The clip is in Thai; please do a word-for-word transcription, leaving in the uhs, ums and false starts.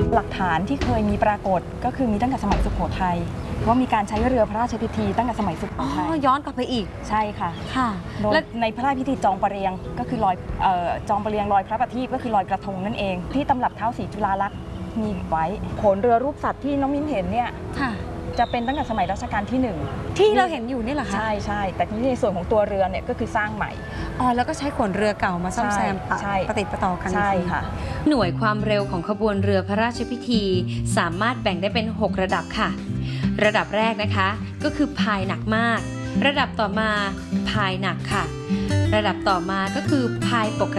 หลักฐานที่เคยมีปรากฏก็คือมีตั้งแต่สมัยสุโขทัยเพราะมีการใช้เรือพระราชพิธีตั้งแต่สมัยสุโขทัยย้อนกลับไปอีกใช่ค่ะค่ะและในพระราชพิธีจองประเรียงก็คือลอยจองประเรียงลอยพระประทีปก็คือลอยกระทงนั่นเองที่ตำรับเท้าศรีจุฬาลักษณ์มีไว้โขนเรือรูปสัตว์ที่น้องมิ้นเห็นเนี่ยจะเป็นตั้งแต่สมัยรัชกาลที่หนึ่งที่เราเห็นอยู่นี่เหรอคะใช่ใช่แต่ที่ในส่วนของตัวเรือเนี่ยก็คือสร้างใหม่อ๋อแล้วก็ใช้ขนเรือเก่ามาซ่อมแซมประติดประต่อกันใช่ค่ะหน่วยความเร็วของขบวนเรือพระราชพิธีสามารถแบ่งได้เป็นหกระดับค่ะระดับแรกนะคะก็คือพายหนักมากระดับต่อมาพายหนักค่ะระดับต่อมาก็คือพายปก